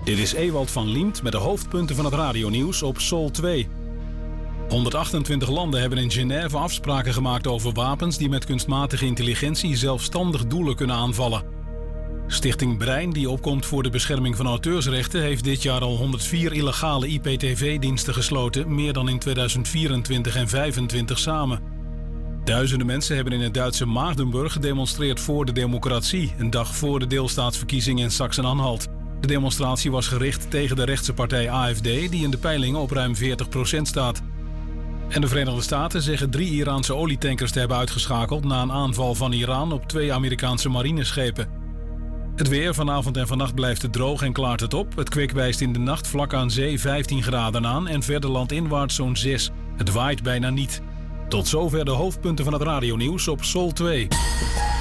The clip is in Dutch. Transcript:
Dit is Ewald van Liemt met de hoofdpunten van het radionieuws op Sol 2. 128 landen hebben in Genève afspraken gemaakt over wapens die met kunstmatige intelligentie zelfstandig doelen kunnen aanvallen. Stichting Brein, die opkomt voor de bescherming van auteursrechten, heeft dit jaar al 104 illegale IPTV-diensten gesloten, meer dan in 2024 en 2025 samen. Duizenden mensen hebben in het Duitse Magdeburg gedemonstreerd voor de democratie, een dag voor de deelstaatsverkiezingen in Sachsen-Anhalt. De demonstratie was gericht tegen de rechtse partij AfD, die in de peilingen op ruim 40% staat. En de Verenigde Staten zeggen 3 Iraanse olietankers te hebben uitgeschakeld na een aanval van Iran op 2 Amerikaanse marineschepen. Het weer vanavond en vannacht blijft het droog en klaart het op. Het kwik wijst in de nacht vlak aan zee 15 graden aan en verder landinwaarts zo'n 6. Het waait bijna niet. Tot zover de hoofdpunten van het radionieuws op Sol 2.